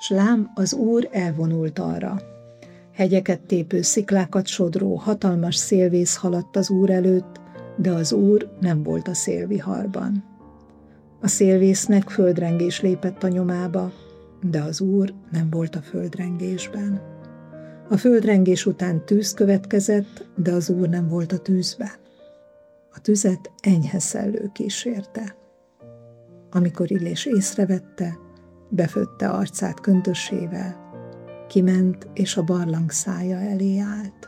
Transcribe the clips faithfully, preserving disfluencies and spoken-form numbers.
S lám, az Úr elvonult arra. Hegyeket tépő, sziklákat sodró, hatalmas szélvész haladt az Úr előtt, de az Úr nem volt a szélviharban. A szélvésznek földrengés lépett a nyomába, de az Úr nem volt a földrengésben. A földrengés után tűz következett, de az Úr nem volt a tűzben. A tüzet enyhe szellő kísérte. Amikor Illés észrevette, befödte arcát köntösével, kiment és a barlang szája elé állt.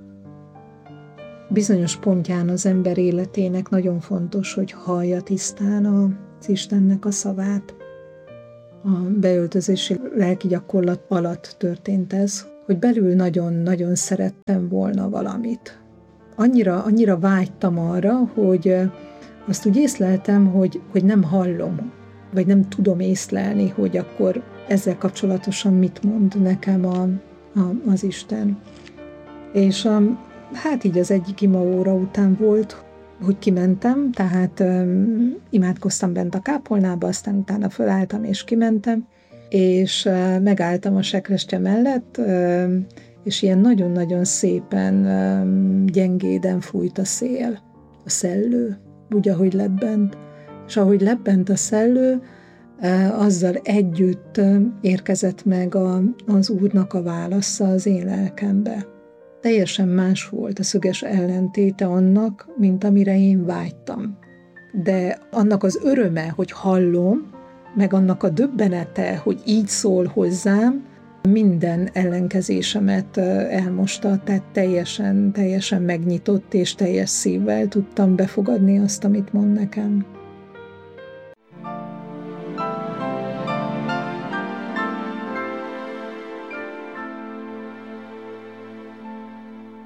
Bizonyos pontján az ember életének nagyon fontos, hogy hallja tisztán az Istennek a szavát. A beöltözési lelki gyakorlat alatt történt ez, hogy belül nagyon-nagyon szerettem volna valamit. Annyira, annyira vágytam arra, hogy azt úgy észleltem, hogy, hogy nem hallom, vagy nem tudom észlelni, hogy akkor ezzel kapcsolatosan mit mond nekem a, a, az Isten. És a, hát így az egyik imaóra után volt, hogy kimentem, tehát um, imádkoztam bent a kápolnába, aztán utána fölálltam és kimentem, és uh, megálltam a sekrestye mellett, uh, és ilyen nagyon-nagyon szépen, um, gyengéden fújt a szél, a szellő, úgy, ahogy lett bent. És ahogy lebbent a szellő, uh, azzal együtt uh, érkezett meg a, az Úrnak a válasza az én lelkembe. Teljesen más volt a szöges ellentéte annak, mint amire én vágytam. De annak az öröme, hogy hallom, meg annak a döbbenete, hogy így szól hozzám, minden ellenkezésemet elmosta, tehát teljesen, teljesen megnyitott és teljes szívvel tudtam befogadni azt, amit mond nekem.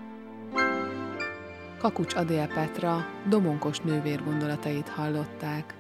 Kakucs Adél Petra domonkos nővér gondolatait hallották.